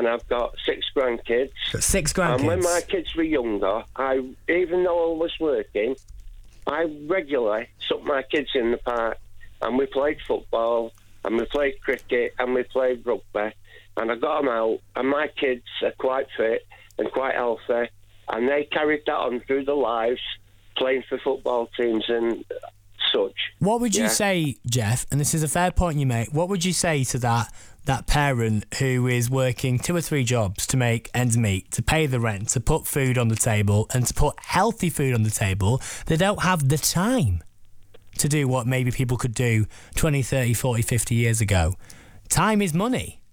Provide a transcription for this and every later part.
and I've got 6 grandkids. Got 6 grandkids. And when my kids were younger, even though I was working, I regularly took my kids in the park, and we played football, and we played cricket, and we played rugby, and I got them out, and my kids are quite fit and quite healthy, and they carried that on through their lives, playing for football teams and such. What would you say, Jeff, and this is a fair point you make, what would you say to that parent who is working 2 or 3 jobs to make ends meet, to pay the rent, to put food on the table, and to put healthy food on the table? They don't have the time to do what maybe people could do 20, 30, 40, 50 years ago. Time is money.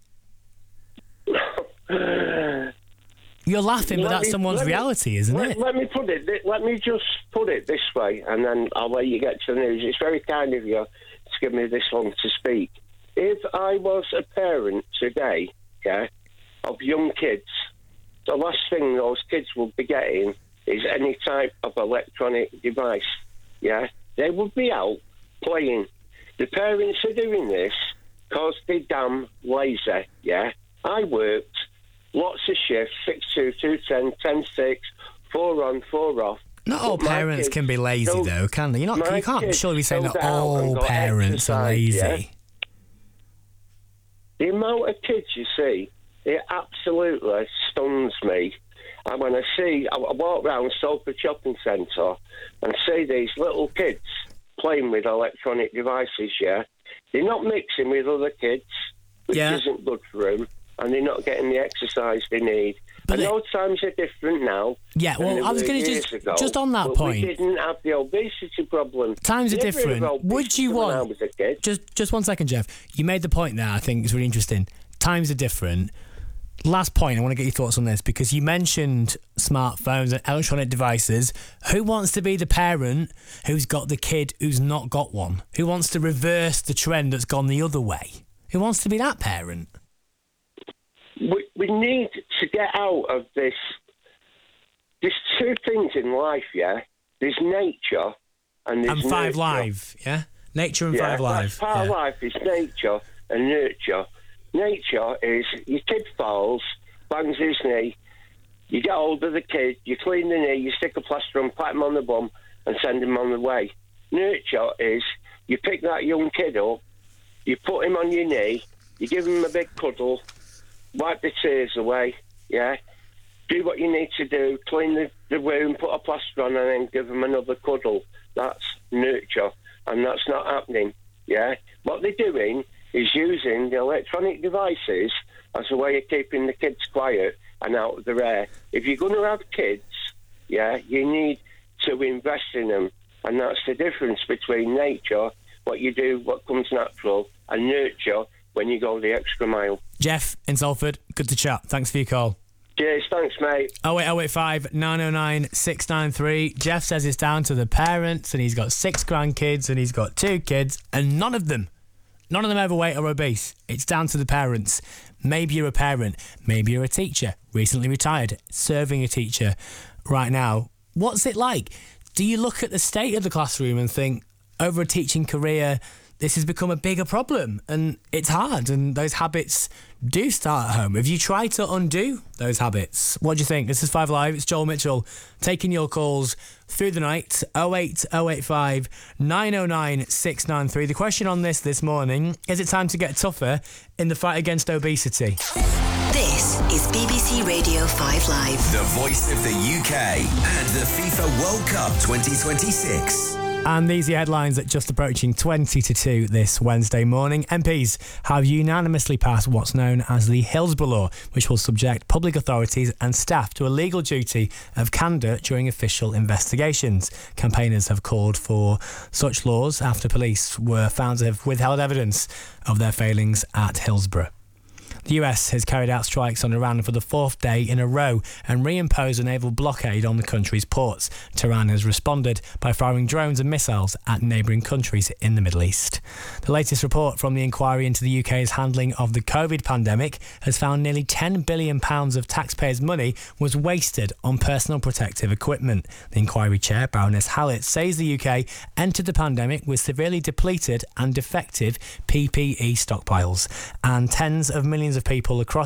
You're laughing, but that's someone's reality, isn't it? Let me just put it this way, and then I'll let you get to the news. It's very kind of you to give me this long to speak. If I was a parent today, of young kids, the last thing those kids would be getting is any type of electronic device, They would be out playing. The parents are doing this because they're damn lazy, I worked lots of shifts, 6-2, 2-10, 10-6, 4 on, 4 off. Not all parents can be lazy, though, can they? You can't surely be saying that all parents are lazy. The amount of kids you see, it absolutely stuns me. And when I walk around Salford Shopping Centre and see these little kids playing with electronic devices, they're not mixing with other kids, which isn't good for them, and they're not getting the exercise they need. But I know times are different now. Yeah, well, I was going to just on that point. We didn't have the obesity problem. Times are different. Would you want... When I was a kid. Just 1 second, Jeff. You made the point there, I think it's really interesting. Times are different. Last point, I want to get your thoughts on this, because you mentioned smartphones and electronic devices. Who wants to be the parent who's got the kid who's not got one? Who wants to reverse the trend that's gone the other way? Who wants to be that parent? We need to get out of this. There's 2 things in life, There's nature and there's nurture. 5 Live, Nature and 5 Live. Part of life is nature and nurture. Nature is your kid falls, bangs his knee, you get hold of the kid, you clean the knee, you stick a plaster on, pat him on the bum and send him on the way. Nurture is you pick that young kid up, you put him on your knee, you give him a big cuddle, wipe the tears away, do what you need to do, clean the wound, put a plaster on, and then give him another cuddle. That's nurture, and that's not happening, What they're doing is using the electronic devices as a way of keeping the kids quiet and out of their hair. If you're going to have kids, you need to invest in them, and that's the difference between nature, what you do, what comes natural, and nurture, when you go the extra mile. Jeff in Salford, good to chat. Thanks for your call. Cheers, thanks, mate. 08085 909 693. Jeff says it's down to the parents, and he's got 6 grandkids, and he's got 2 kids, and none of them overweight or obese. It's down to the parents. Maybe you're a parent. Maybe you're a teacher, recently retired, serving a teacher right now. What's it like? Do you look at the state of the classroom and think, over a teaching career, this has become a bigger problem, and it's hard, and those habits do start at home? Have you tried to undo those habits? What do you think? This is 5 Live. It's Joel Mitchell taking your calls through the night. 08085 909 693. The question on this morning: is it time to get tougher in the fight against obesity? This is BBC Radio 5 Live, the voice of the UK and the FIFA World Cup 2026. And these are your headlines at just approaching 20 to 2 this Wednesday morning. MPs have unanimously passed what's known as the Hillsborough Law, which will subject public authorities and staff to a legal duty of candour during official investigations. Campaigners have called for such laws after police were found to have withheld evidence of their failings at Hillsborough. The US has carried out strikes on Iran for the 4th day in a row and reimposed a naval blockade on the country's ports. Tehran has responded by firing drones and missiles at neighbouring countries in the Middle East. The latest report from the inquiry into the UK's handling of the COVID pandemic has found nearly £10 billion of taxpayers' money was wasted on personal protective equipment. The inquiry chair, Baroness Hallett, says the UK entered the pandemic with severely depleted and defective PPE stockpiles, and tens of millions of people across